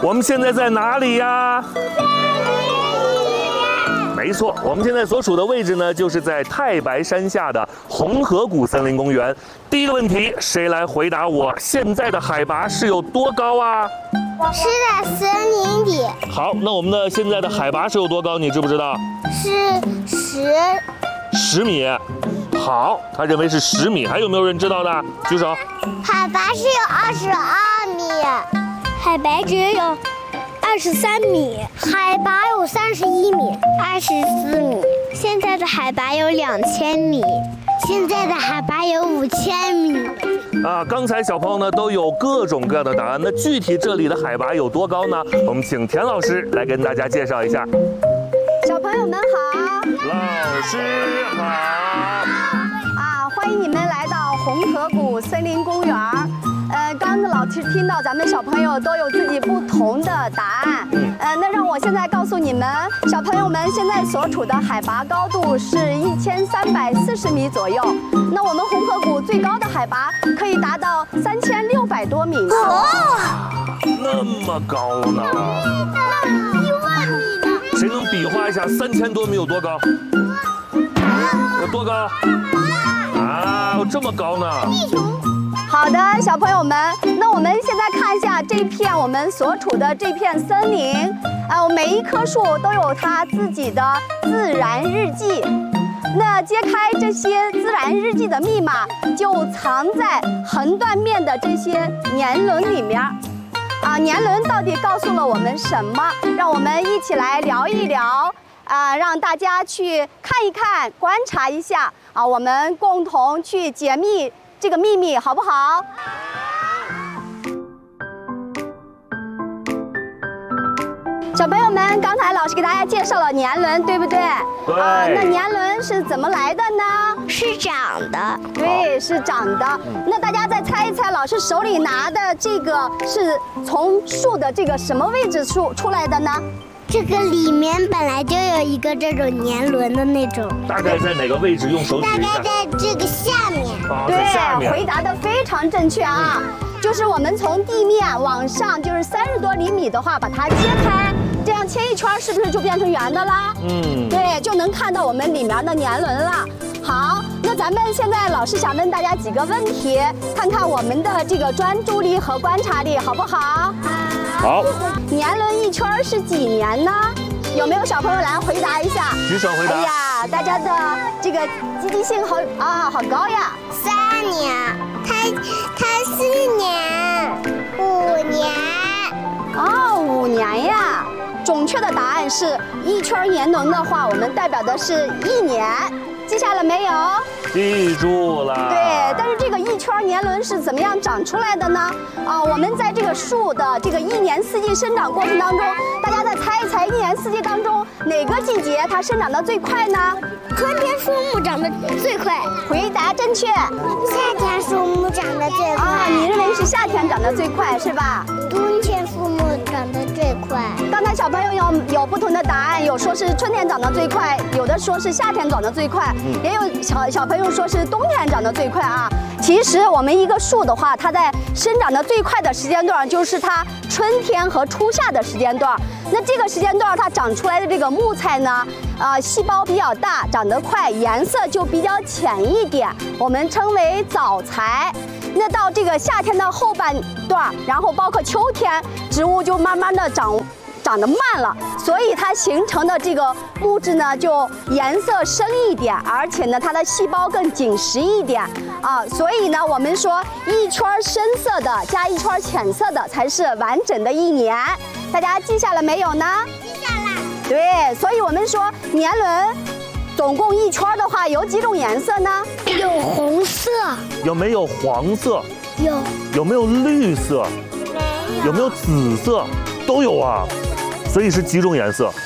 我们现在在哪里呀？没错，我们现在所处的位置呢，就是在太白山下的红河谷森林公园。第一个问题，谁来回答我？现在的海拔是有多高啊？ 是在森林里。 好，那我们的现在的海拔是有多高？你知不知道？ 是 10米。好，他认为是10米。还有没有人知道的？举手。 海拔是有22米， 海拔只有23米， 海拔有31米 24米。现在的海拔有2000米， 现在的海拔有5000米。 刚才小朋友呢都有各种各样的答案。那具体这里的海拔有多高呢？我们请田老师来跟大家介绍一下。 小朋友们好， 老师好。 欢迎你们来到红河谷森林公园。刚刚老师听到咱们小朋友都有自己不同的答案。那让我现在告诉你们，小朋友们现在所处的海拔高度是1340米左右。那我们红河谷最高的海拔可以达到3600多米呢。 那么高呢？ 10000米呢？ 谁能比划一下3000多米有多高？有多高？有这么高呢？ 好的，小朋友们，那我们现在看一下这片我们所处的这片森林，每一棵树都有它自己的自然日记。那揭开这些自然日记的密码，就藏在横断面的这些年轮里面。年轮到底告诉了我们什么？让我们一起来聊一聊，让大家去看一看、观察一下我们共同去解密这个秘密，好不好？小朋友们，刚才老师给大家介绍了年轮，对不对？ 对。 那年轮是怎么来的呢？ 是长的。 对，是长的。那大家再猜一猜，老师手里拿的这个是从树的这个什么位置出来的呢？ 这个里面本来就有一个这种年轮的那种。 大概在哪个位置？用手指一下。 大概在这个下面。 对，回答的非常正确啊！就是我们从地面往上，就是30多厘米的话，把它揭开，这样切一圈，是不是就变成圆的啦？对，就能看到我们里面的年轮了。好，那咱们现在老师想问大家几个问题，看看我们的这个专注力和观察力好不好？ 好。 年轮一圈是几年呢？有没有小朋友来回答一下？ 举手回答。 哎呀，大家的这个积极性好高呀 ！3年，它4年，5年。 5年呀！准确的答案是一圈年轮的话，我们代表的是1年。记下了没有？ 记住了。 对，但是这个一圈年轮是怎么样长出来的呢？我们在这个树的这个1年4季生长过程当中，大家再猜一猜，1年4季当中哪个季节它生长得最快呢？ 春天树木长得最快。 回答正确。 夏天树木长得最快。 你认为是夏天长得最快是吧？ 冬天树木长得最快。 刚才小朋友有不同的答案，有说是春天长得最快，有的说是夏天长得最快，也有小朋友说是冬天长得最快啊。其实我们一个树的话，它在生长的最快的时间段就是它春天和初夏的时间段。那这个时间段它长出来的这个木材呢，细胞比较大，长得快，颜色就比较浅一点，我们称为早材。那到这个夏天的后半段，然后包括秋天，植物就慢慢的长得慢了，所以它形成的这个木质呢，就颜色深一点，而且呢，它的细胞更紧实一点所以呢，我们说一圈深色的加一圈浅色的才是完整的1年。大家记下了没有呢？ 记下了。 对，所以我们说年轮总共一圈的话，有几种颜色呢？ 有红色。 有没有黄色？ 有。 有没有绿色？ 没有。 有没有紫色？都有啊。所以是几种颜色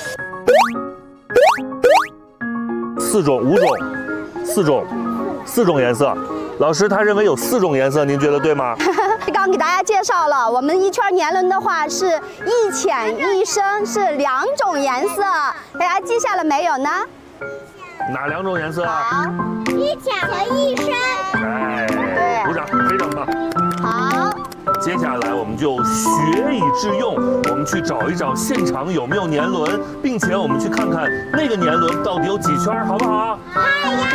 ？4种、5种、4种颜色。老师他认为有4种颜色，您觉得对吗？ 刚给大家介绍了，我们一圈年轮的话是一浅一深，是2种颜色，大家记下了没有呢？ 哪2种颜色？ 好， 一浅和一深。 对，鼓掌，非常棒。 好， 接下来我们就学以致用，我们去找一找现场有没有年轮，并且我们去看看那个年轮到底有几圈，好不好？ 好呀。